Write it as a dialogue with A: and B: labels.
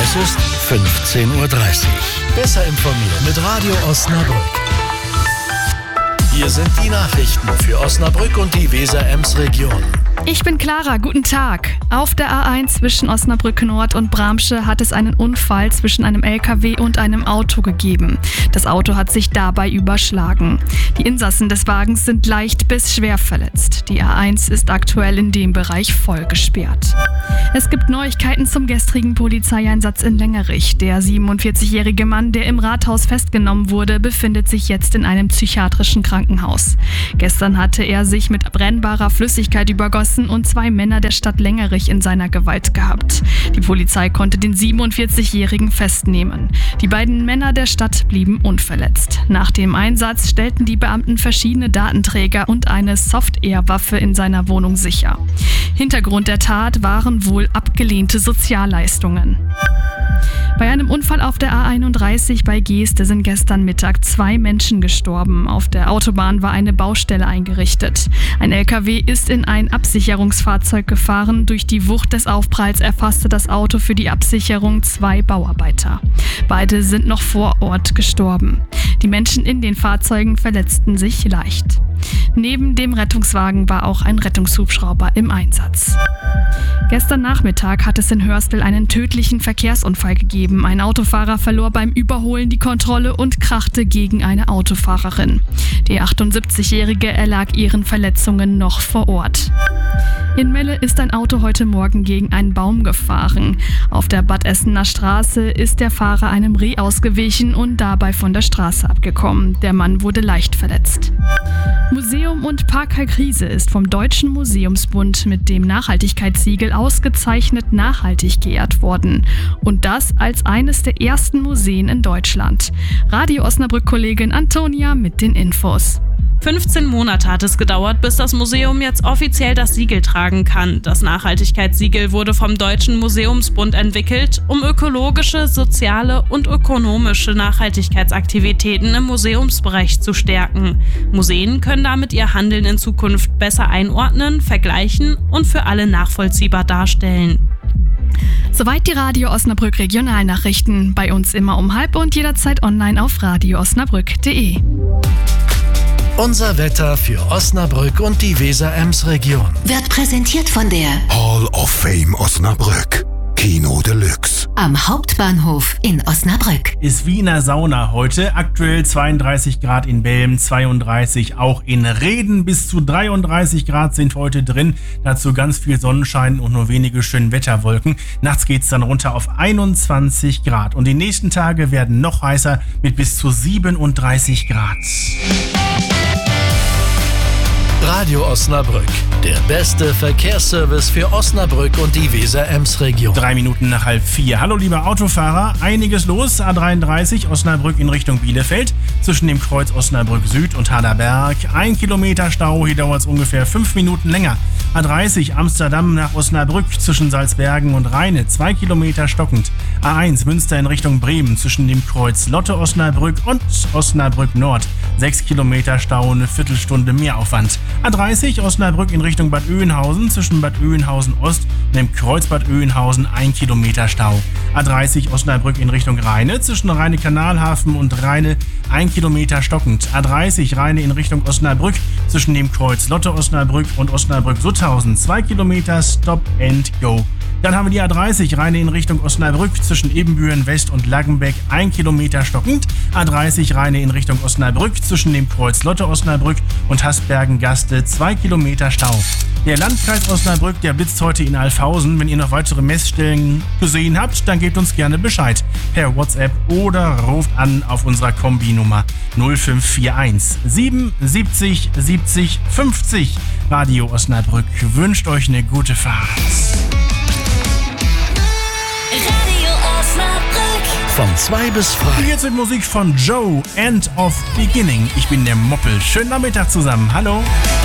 A: Es ist 15:30 Uhr. Besser informiert mit Radio Osnabrück. Hier sind die Nachrichten für Osnabrück und die Weser-Ems-Region.
B: Ich bin Clara, guten Tag. Auf der A1 zwischen Osnabrück Nord und Bramsche hat es einen Unfall zwischen einem LKW und einem Auto gegeben. Das Auto hat sich dabei überschlagen. Die Insassen des Wagens sind leicht bis schwer verletzt. Die A1 ist aktuell in dem Bereich voll gesperrt. Es gibt Neuigkeiten zum gestrigen Polizeieinsatz in Lengerich. Der 47-jährige Mann, der im Rathaus festgenommen wurde, befindet sich jetzt in einem psychiatrischen Krankenhaus. Gestern hatte er sich mit brennbarer Flüssigkeit übergossen und 2 Männer der Stadt Lengerich in seiner Gewalt gehabt. Die Polizei konnte den 47-jährigen festnehmen. Die beiden Männer der Stadt blieben unverletzt. Nach dem Einsatz stellten die Beamten verschiedene Datenträger und eine Soft-Air-Waffe in seiner Wohnung sicher. Hintergrund der Tat waren wohl abgelehnte Sozialleistungen. Bei einem Unfall auf der A31 bei Geeste sind gestern Mittag 2 Menschen gestorben. Auf der Autobahn war eine Baustelle eingerichtet. Ein LKW ist in ein Absicherungsfahrzeug gefahren. Durch die Wucht des Aufpralls erfasste das Auto für die Absicherung 2 Bauarbeiter. Beide sind noch vor Ort gestorben. Die Menschen in den Fahrzeugen verletzten sich leicht. Neben dem Rettungswagen war auch ein Rettungshubschrauber im Einsatz. Gestern Nachmittag hat es in Hörstel einen tödlichen Verkehrsunfall gegeben. Ein Autofahrer verlor beim Überholen die Kontrolle und krachte gegen eine Autofahrerin. Die 78-Jährige erlag ihren Verletzungen noch vor Ort. In Melle ist ein Auto heute Morgen gegen einen Baum gefahren. Auf der Bad Essener Straße ist der Fahrer einem Reh ausgewichen und dabei von der Straße abgekommen. Der Mann wurde leicht verletzt. Museum und Park Kalkriese ist vom Deutschen Museumsbund mit dem Nachhaltigkeitssiegel ausgezeichnet nachhaltig geehrt worden. Und das als eines der ersten Museen in Deutschland. Radio Osnabrück-Kollegin Antonia mit den Infos.
C: 15 Monate hat es gedauert, bis das Museum jetzt offiziell das Siegel tragen kann. Das Nachhaltigkeitssiegel wurde vom Deutschen Museumsbund entwickelt, um ökologische, soziale und ökonomische Nachhaltigkeitsaktivitäten im Museumsbereich zu stärken. Museen können damit ihr Handeln in Zukunft besser einordnen, vergleichen und für alle nachvollziehbar darstellen.
B: Soweit die Radio Osnabrück Regionalnachrichten. Bei uns immer um 12:30 und jederzeit online auf radioosnabrück.de.
A: Unser Wetter für Osnabrück und die Weser-Ems-Region.
D: Wird präsentiert von der
E: Hall of Fame Osnabrück. Kino Deluxe.
D: Am Hauptbahnhof in Osnabrück.
F: Ist wie in der Sauna heute. Aktuell 32 Grad in Belm, 32 auch in Rheden. Bis zu 33 Grad sind heute drin. Dazu ganz viel Sonnenschein und nur wenige schöne Wetterwolken. Nachts geht es dann runter auf 21 Grad. Und die nächsten Tage werden noch heißer mit bis zu 37 Grad.
A: Radio Osnabrück, der beste Verkehrsservice für Osnabrück und die Weser-Ems-Region.
F: 3 Minuten nach 3:30. Hallo liebe Autofahrer, einiges los. A33 Osnabrück in Richtung Bielefeld, zwischen dem Kreuz Osnabrück Süd und Haderberg. 1 Kilometer Stau, hier dauert es ungefähr 5 Minuten länger. A30 Amsterdam nach Osnabrück zwischen Salzbergen und Rheine, 2 Kilometer stockend. A1 Münster in Richtung Bremen zwischen dem Kreuz Lotte Osnabrück und Osnabrück Nord, 6 Kilometer Stau, eine Viertelstunde Mehraufwand. A30 Osnabrück in Richtung Bad Oeynhausen zwischen Bad Oeynhausen Ost und dem Kreuz Bad Oeynhausen 1 Kilometer Stau. A30 Osnabrück in Richtung Rheine zwischen Rheine-Kanalhafen und Rheine 1 Kilometer stockend. A30 Rheine in Richtung Osnabrück zwischen dem Kreuz Lotte Osnabrück und Osnabrück-Sutthausen 2 Kilometer Stop and Go. Dann haben wir die A30 Rheine in Richtung Osnabrück zwischen Ebenbüren West und Laggenbeck 1 Kilometer stockend. A30 Rheine in Richtung Osnabrück zwischen dem Kreuz Lotte Osnabrück und Hasbergen-Gaste 2 Kilometer Stau. Der Landkreis Osnabrück, der blitzt heute in Alfhausen. Wenn ihr noch weitere Messstellen gesehen habt, dann gebt uns gerne Bescheid. Per WhatsApp oder ruft an auf unserer Kombi-Nummer 0541 77 70 50. Radio Osnabrück wünscht euch eine gute Fahrt.
D: Radio Osnabrück.
A: Von 2 bis 3.
F: Jetzt mit Musik von Joe, End of Beginning. Ich bin der Moppel. Schönen Nachmittag zusammen. Hallo.